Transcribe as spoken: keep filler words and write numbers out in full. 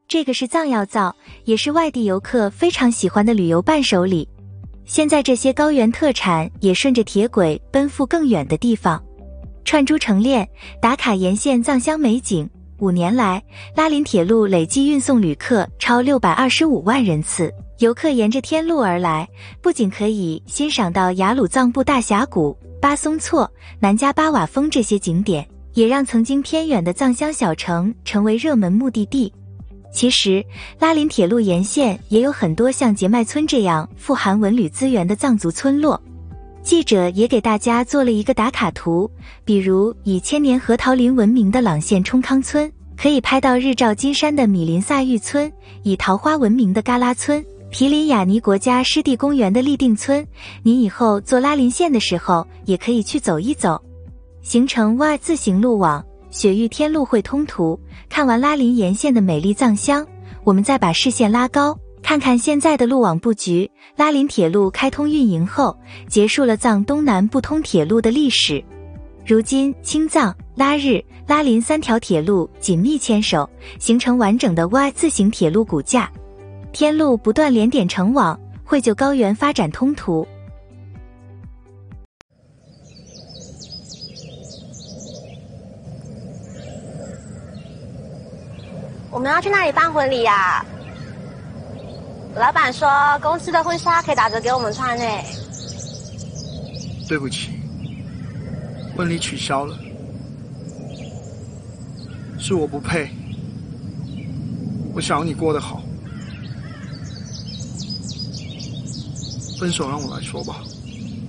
这个是藏药皂，也是外地游客非常喜欢的旅游伴手礼。现在这些高原特产也顺着铁轨奔赴更远的地方，串珠成链，打卡沿线藏乡美景。五年来，拉林铁路累计运送旅客超六百二十五万人次。游客沿着天路而来，不仅可以欣赏到雅鲁藏布大峡谷、巴松措、南迦巴瓦峰这些景点，也让曾经偏远的藏乡小城成为热门目的地。其实，拉林铁路沿线也有很多像节麦村这样富含文旅资源的藏族村落。记者也给大家做了一个打卡图，比如以千年核桃林闻名的朗县冲康村，可以拍到日照金山的米林萨玉村；以桃花闻名的嘎拉村，毗邻雅尼国家湿地公园的立定村，你以后坐拉林线的时候也可以去走一走。形成 Y 字形路网，雪域天路汇通图。看完拉林沿线的美丽藏乡，我们再把视线拉高，看看现在的路网布局。拉林铁路开通运营后，结束了藏东南不通铁路的历史。如今青藏、拉日、拉林三条铁路紧密牵手，形成完整的 Y 字形铁路骨架。天路不断连点成网，绘就高原发展通途。 我们要去哪里办婚礼呀、啊？老板说公司的婚纱可以打折给我们穿呢。 对不起，婚礼取消了，是我不配。我想要你过得好，分手让我来说吧。